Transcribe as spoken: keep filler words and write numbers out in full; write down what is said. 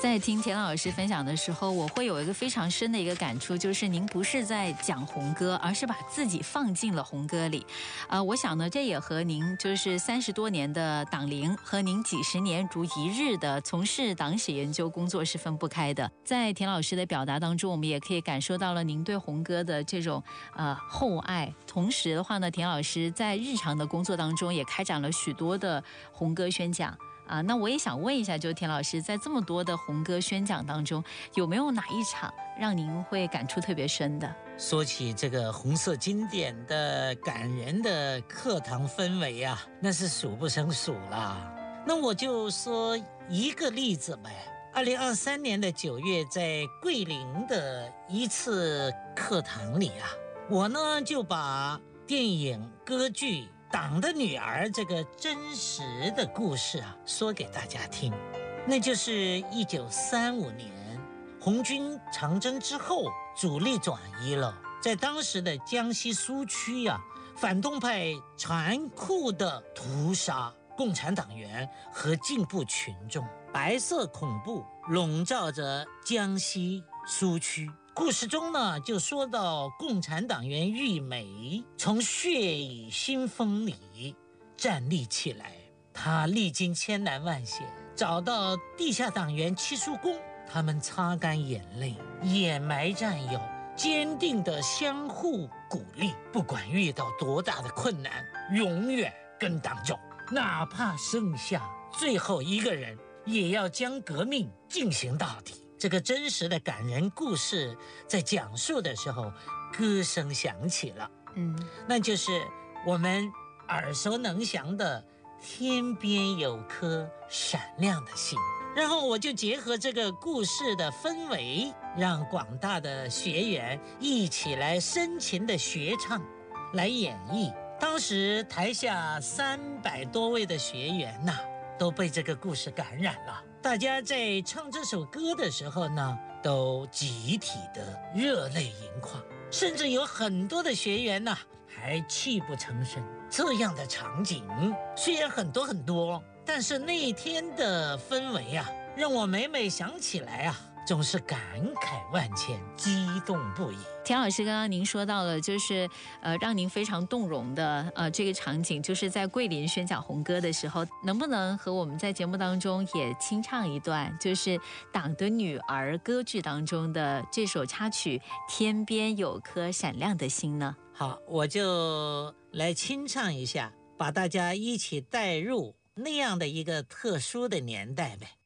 在听田老师分享的时候，我会有一个非常深的一个感触，就是您不是在讲红歌，而是把自己放进了红歌里。呃，我想呢，这也和您就是三十多年的党龄和您几十年如一日的从事党史研究工作是分不开的。在田老师的表达当中，我们也可以感受到了您对红歌的这种呃厚爱。同时的话呢，田老师在日常的工作当中也开展了许多的红歌宣讲。啊，那我也想问一下，就田老师在这么多的红歌宣讲当中，有没有哪一场让您会感触特别深的？ 说起这个红色经典的感人的课堂氛围啊，那是数不胜数啦。那我就说一个例子呗。二零二三年的九月，在桂林的一次课堂里啊，我呢就把电影歌剧党的女儿这个真实的故事啊，说给大家听。那就是一九三五年红军长征之后，主力转移了，在当时的江西苏区啊，反动派残酷的屠杀共产党员和进步群众，白色恐怖笼罩着江西苏区。故事中呢，就说到共产党员玉梅从血雨腥风里站立起来，他历经千难万险，找到地下党员戚叔公，他们擦干眼泪，掩埋战友，坚定地相互鼓励，不管遇到多大的困难，永远跟党走，哪怕剩下最后一个人，也要将革命进行到底。这个真实的感人故事在讲述的时候，歌声响起了，嗯，那就是我们耳熟能详的天边有颗闪亮的星。然后我就结合这个故事的氛围，让广大的学员一起来深情的学唱，来演绎。当时台下三百多位的学员呐、啊，都被这个故事感染了。大家在唱这首歌的时候呢，都集体的热泪盈眶，甚至有很多的学员呢、啊，还泣不成声。这样的场景虽然很多很多，但是那一天的氛围啊，让我每每想起来啊，总是感慨万千，激动不已。 田老师，刚刚您说到了，就是呃，让您非常动容的呃这个场景，就是在桂林宣讲红歌的时候，能不能和我们在节目当中也清唱一段，就是《党的女儿》歌剧当中的这首插曲《天边有颗闪亮的星》呢？ 好，我就来清唱一下，把大家一起带入那样的一个特殊的年代呗。